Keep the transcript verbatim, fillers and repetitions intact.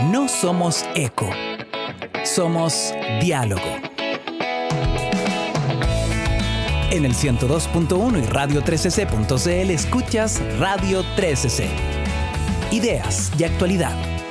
No somos eco, somos diálogo. En el ciento dos punto uno y radio trece ce punto c l escuchas Radio trece ce. Ideas y actualidad